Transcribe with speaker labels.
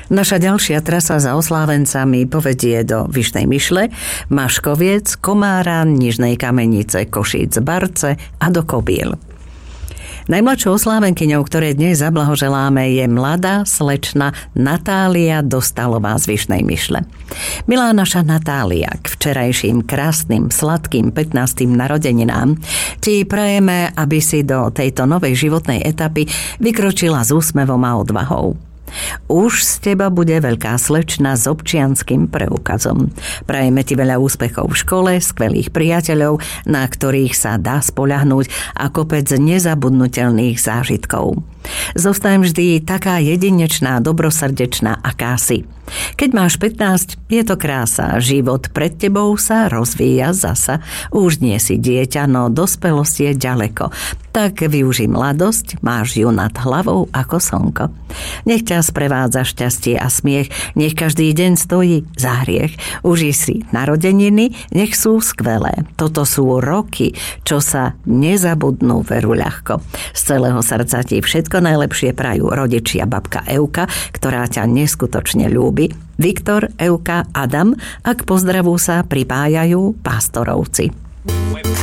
Speaker 1: Naša ďalšia trasa za oslávencami povedie do Vyšnej Myšle, Maškoviec, Komáran, Nižnej Kamenice, Košíc, Barce a do Kobiel. Najmladšou oslávenkyňou, ktorej dnes zablahoželáme, je mladá slečna Natália Dostalová z Vyšnej Myšle. Milá naša Natália, k včerajším krásnym, sladkým 15. narodeninám ti prajeme, aby si do tejto novej životnej etapy vykročila s úsmevom a odvahou. Už z teba bude veľká slečna s občianskym preukazom. Prajeme ti veľa úspechov v škole, skvelých priateľov, na ktorých sa dá spoľahnúť a kopec nezabudnutelných zážitkov. Zostaň vždy taká jedinečná, dobrosrdečná, aká si. Keď máš 15, je to krása. Život pred tebou sa rozvíja zasa. Už nie si dieťa, no dospelosť je ďaleko. Tak využij mladosť, máš ju nad hlavou ako slnko. Nech ťa sprevádza šťastie a smiech, nech každý deň stojí za hriech. Užij si narodeniny, nech sú skvelé. Toto sú roky, čo sa nezabudnú veru ľahko. Z celého srdca ti všetko najlepšie prajú rodičia babka Euka, ktorá ťa neskutočne ľúbi, Viktor, Euka, Adam a k pozdravu sa pripájajú Pastorovci.